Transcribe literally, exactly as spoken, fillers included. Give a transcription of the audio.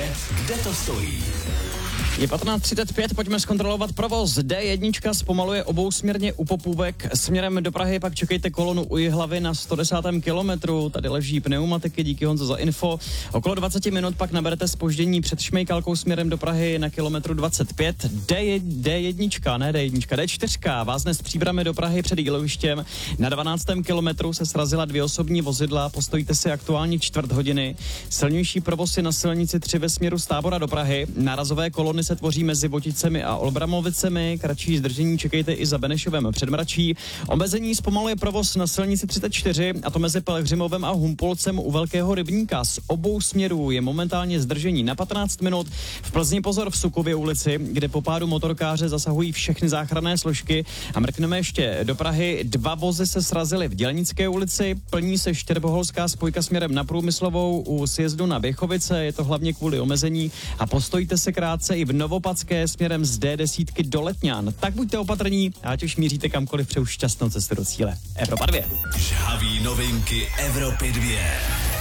kde to stojí. Je patnáct třicet pět, pojďme zkontrolovat provoz. D jedna zpomaluje obousměrně u Popůvek. Směrem do Prahy pak čekejte kolonu u Jihlavy na sto desátém kilometru. Tady leží pneumatiky, díky Honzo za info. Okolo dvacet minut pak naberete zpoždění před Šmejkalkou směrem do Prahy na kilometru dvacet pět. D jedna, ne D jedna, D čtyři vázne z Příbrami do Prahy před Jílovištěm. Na dvanáctém kilometru se srazila dvě osobní vozidla, postojíte si aktuálně čtvrt hodiny. Silnější provoz je na silnici tři ve směru z Tábora do Prahy. Nárazové kolony se tvoří mezi Voticemi a Olbramovicemi. Kratší zdržení čekejte i za Benešovem předmračí. Omezení zpomaluje provoz na silnici třicet čtyři, a to mezi Pelhřimovem a Humpolcem u Velkého Rybníka. Z obou směrů je momentálně zdržení na patnáct minut. V Plzni pozor v Sukově ulici, kde po pádu motorkáře zasahují všechny záchranné složky. A mrkneme ještě do Prahy. Dva vozy se srazily v Dělnické ulici. Plní se štěrboholská spojka směrem na Průmyslovou u sjezdu na Běchovice. Je to hlavně kvůli omezení. A postojíte se krátce i v Novopadské směrem z D deset do Letňan. Tak buďte opatrní, ať už míříte kamkoliv, přeju šťastnou cestu do cíle. Evropa dvě. Žhavý novinky Evropy dvě.